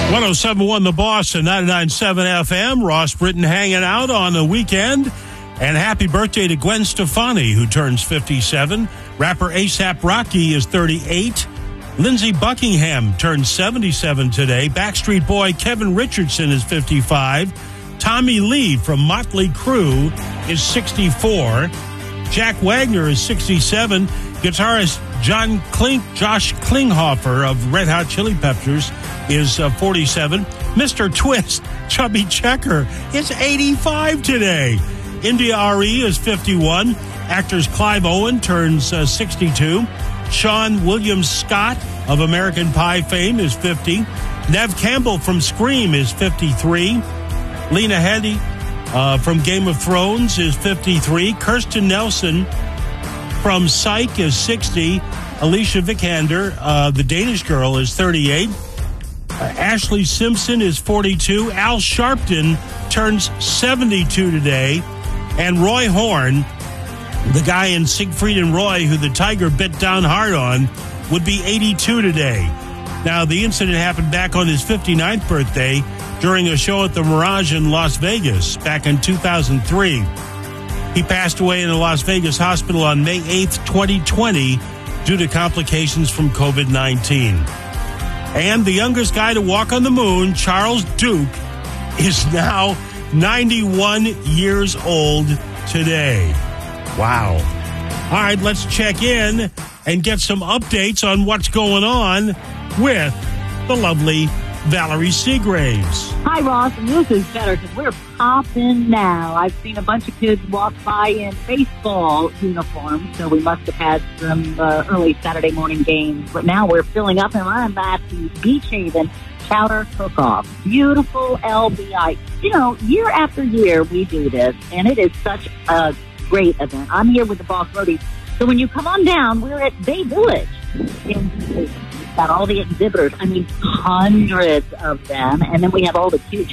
107.1 The Boss and 99.7 FM. Ross Britton hanging out on the weekend. And happy birthday to Gwen Stefani, who turns 57. Rapper A$AP Rocky is 38. Lindsey Buckingham turns 77 today. Backstreet Boy Kevin Richardson is 55. Tommy Lee from Motley Crue is 64. Jack Wagner is 67. Guitarist Josh Klinghoffer of Red Hot Chili Peppers is 47. Mr. Twist, Chubby Checker, is 85 today. India RE is 51. Actors Clive Owen turns 62. Sean William Scott of American Pie fame is 50. Nev Campbell from Scream is 53. Lena Headey from Game of Thrones is 53. Kirsten Nelson from Psych is 60. Alicia Vikander, the Danish Girl, is 38. Ashley Simpson is 42. Al Sharpton turns 72 today. And Roy Horn, the guy in Siegfried and Roy who the tiger bit down hard on, would be 82 today. Now, the incident happened back on his 59th birthday during a show at the Mirage in Las Vegas back in 2003. He passed away in a Las Vegas hospital on May 8th, 2020, due to complications from COVID-19. And the youngest guy to walk on the moon, Charles Duke, is now 91 years old today. Wow. All right, let's check in and get some updates on what's going on with the lovely Valerie Seagraves. Hi, Ross, and this is better because we're popping now. I've seen a bunch of kids walk by in baseball uniforms, so we must have had some early Saturday morning games. But now we're filling up, and I'm at the Beach Haven Chowder Cook-Off. Beautiful LBI. You know, year after year we do this, and it is such a great event. I'm here with the Boss Roadies. So when you come on down, we're at Bay Village. We've got all the exhibitors. I mean, hundreds of them. And then we have all the cute